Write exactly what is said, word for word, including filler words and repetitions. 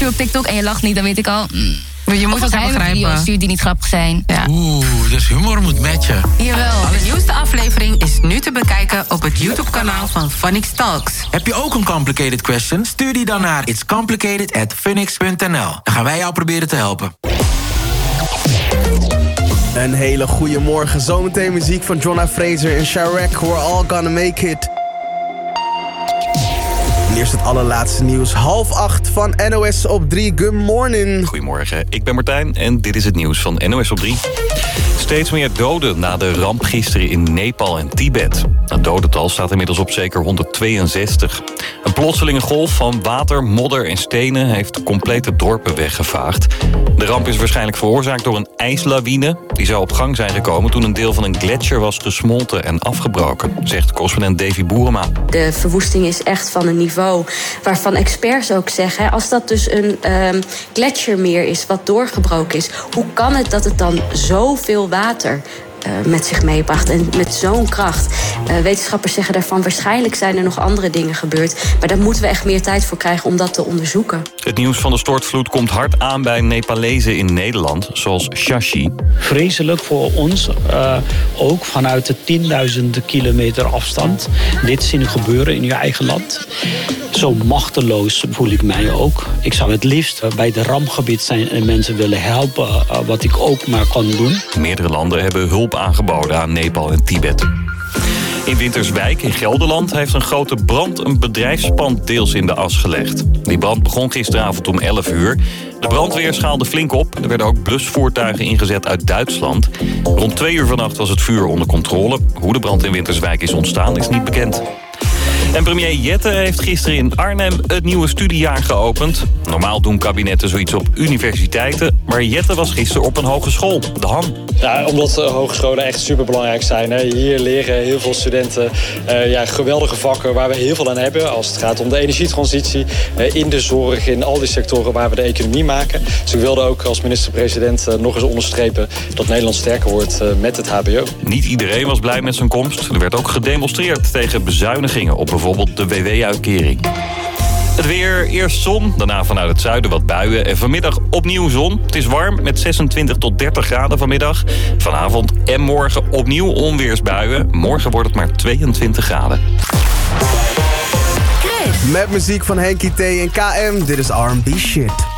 op TikTok en je lacht niet, dan weet ik al... Mm, je moet het geheime begrijpen. video's stuurt die niet grappig zijn. Ja. Oeh, dus humor moet matchen. Jawel. De nieuwste aflevering is nu te bekijken op het YouTube-kanaal van Funix Talks. Heb je ook een complicated question? Stuur die dan naar itscomplicated at funix punt n l. Dan gaan wij jou proberen te helpen. Een hele goede morgen. Zometeen muziek van Jonna Fraser en Sharek. We're all gonna make it. En eerst het allerlaatste nieuws. Half acht van N O S op drie. Good morning. Goedemorgen, ik ben Martijn en dit is het nieuws van N O S op drie. Steeds meer doden na de ramp gisteren in Nepal en Tibet. Het dodental staat inmiddels op zeker honderdtweeënzestig. Een plotselinge golf van water, modder en stenen heeft complete dorpen weggevaagd. De ramp is waarschijnlijk veroorzaakt door een ijslawine. Die zou op gang zijn gekomen toen een deel van een gletsjer was gesmolten en afgebroken, zegt correspondent Davy Boerema. De verwoesting is echt van een niveau waarvan experts ook zeggen, als dat dus een um, gletsjermeer is wat doorgebroken is, hoe kan het dat het dan zoveel water Uh, met zich meebracht en met zo'n kracht. Uh, wetenschappers zeggen daarvan, waarschijnlijk zijn er nog andere dingen gebeurd, maar daar moeten we echt meer tijd voor krijgen om dat te onderzoeken. Het nieuws van de stortvloed komt hard aan bij Nepalezen in Nederland, zoals Shashi. Vreselijk voor ons, uh, ook vanuit de tienduizenden kilometer afstand. Dit zien gebeuren in je eigen land. Zo machteloos voel ik mij ook. Ik zou het liefst bij de rampgebied zijn en mensen willen helpen, uh, wat ik ook maar kan doen. Meerdere landen hebben hulp aangeboden aan Nepal en Tibet. In Winterswijk in Gelderland heeft een grote brand een bedrijfspand deels in de as gelegd. Die brand begon gisteravond om elf uur. De brandweer schaalde flink op. Er werden ook blusvoertuigen ingezet uit Duitsland. Rond twee uur vannacht was het vuur onder controle. Hoe de brand in Winterswijk is ontstaan is niet bekend. En premier Jette heeft gisteren in Arnhem het nieuwe studiejaar geopend. Normaal doen kabinetten zoiets op universiteiten, maar Jette was gisteren op een hogeschool, de Ham. Ja, omdat de hogescholen echt superbelangrijk zijn. Hè. Hier leren heel veel studenten uh, ja, geweldige vakken waar we heel veel aan hebben. Als het gaat om de energietransitie, uh, in de zorg, in al die sectoren waar we de economie maken. Dus ik wilde ook als minister-president uh, nog eens onderstrepen dat Nederland sterker wordt uh, met het H B O. Niet iedereen was blij met zijn komst. Er werd ook gedemonstreerd tegen bezuinigingen op bijvoorbeeld de W W-uitkering. Het weer, eerst zon, daarna vanuit het zuiden wat buien en vanmiddag opnieuw zon. Het is warm met zesentwintig tot dertig graden vanmiddag. Vanavond en morgen opnieuw onweersbuien. Morgen wordt het maar tweeëntwintig graden. Met muziek van Henky T en K M, dit is R en B shit.